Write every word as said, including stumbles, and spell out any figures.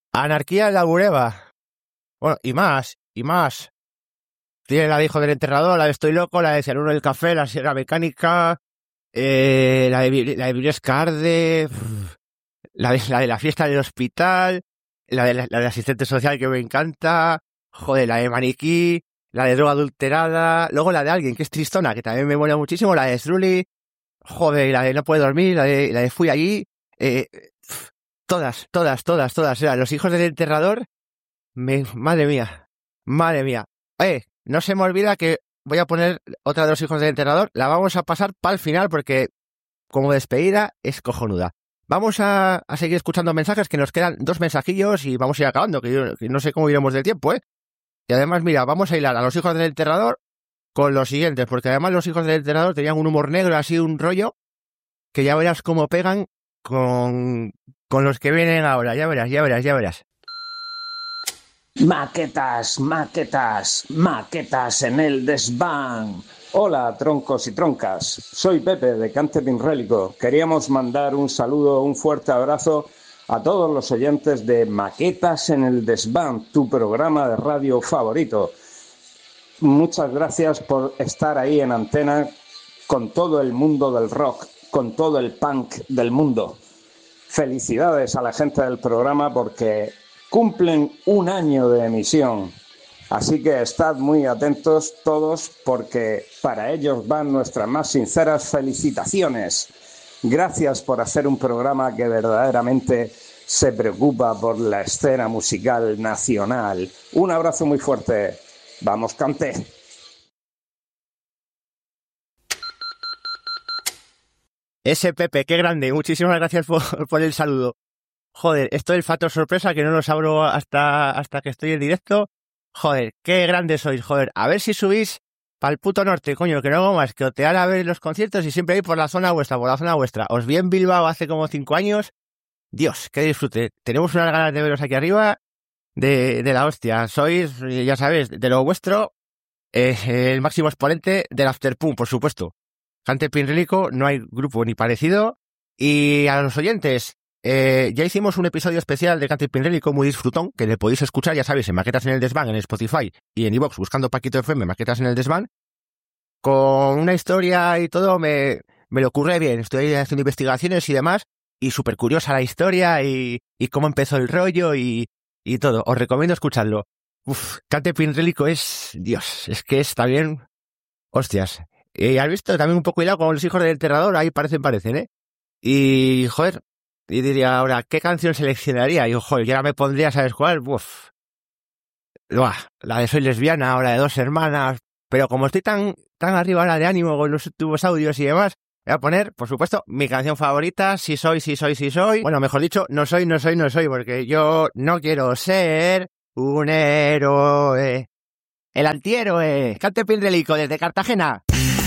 Anarquía en la Bureba. Bueno, y más, y más. Tiene la de Hijo del Enterrador, la de Estoy Loco, la de Cianuro del Café, la Sierra Mecánica, eh, la de la de Viresca Arde, la de, la de la fiesta del hospital, la de la, la de asistente social que me encanta, joder, la de Maniquí, la de Droga Adulterada, luego la de Alguien, que es tristona, que también me mola muchísimo, la de Strully, joder, la de No Puede Dormir, la de, la de Fui Allí, eh, todas, todas, todas, todas, eran Los Hijos del Enterrador, me, madre mía, madre mía, eh, no se me olvida que voy a poner otra de Los Hijos del Enterrador, la vamos a pasar para el final porque como despedida es cojonuda. Vamos a, a seguir escuchando mensajes, que nos quedan dos mensajillos y vamos a ir acabando, que yo que no sé cómo iremos del tiempo, ¿eh? Y además, mira, vamos a hilar a Los Hijos del Enterrador con los siguientes, porque además Los Hijos del Enterrador tenían un humor negro, así un rollo, que ya verás cómo pegan con, con los que vienen ahora, ya verás, ya verás, ya verás. Maquetas, maquetas, maquetas en el desván. Hola, troncos y troncas. Soy Pepe de Cante Pinrélico. Queríamos mandar un saludo, un fuerte abrazo a todos los oyentes de Maquetas en el desván, tu programa de radio favorito. Muchas gracias por estar ahí en antena con todo el mundo del rock, con todo el punk del mundo. Felicidades a la gente del programa porque cumplen un año de emisión, así que estad muy atentos todos porque para ellos van nuestras más sinceras felicitaciones. Gracias por hacer un programa que verdaderamente se preocupa por la escena musical nacional. Un abrazo muy fuerte. Vamos, Cante. Ese Pepe, qué grande, muchísimas gracias por, por el saludo. Joder, esto del factor sorpresa que no los abro hasta, hasta que estoy en directo. Joder, qué grandes sois, joder. A ver si subís pa'l puto norte, coño, que no hago más que otear a ver los conciertos y siempre ir por la zona vuestra, por la zona vuestra. Os vi en Bilbao hace como cinco años. Dios, qué disfrute. Tenemos unas ganas de veros aquí arriba de, de la hostia. Sois, ya sabes, de lo vuestro, eh, el máximo exponente del Afterpunk, por supuesto. Cante Pinrélico, no hay grupo ni parecido. Y a los oyentes, Eh, ya hicimos un episodio especial de Cante Pinrélico muy disfrutón, que le podéis escuchar, ya sabéis, en Maquetas en el Desván, en Spotify y en iVoox, buscando Paquito F M, Maquetas en el Desván. Con una historia y todo, me, me lo ocurre bien. Estoy haciendo investigaciones y demás, y súper curiosa la historia y, y cómo empezó el rollo y, y todo. Os recomiendo escucharlo. Uf, Cante Pinrélico es, Dios, es que es también, hostias. Y has visto también un poco hilado con Los Hijos del Enterrador, ahí parecen, parecen, ¿eh? Y, joder, y diría ahora, ¿qué canción seleccionaría? Y ojo, y ahora me pondría, ¿sabes cuál? Uf. Buah, la de Soy Lesbiana o la de Dos Hermanas. Pero como estoy tan, tan arriba ahora de ánimo con los últimos audios y demás, voy a poner, por supuesto, mi canción favorita, Si Soy, Si Soy, Si Soy. Bueno, mejor dicho, No Soy, No Soy, No Soy, porque yo no quiero ser un héroe. El antihéroe. Cante Pinrélico desde Cartagena.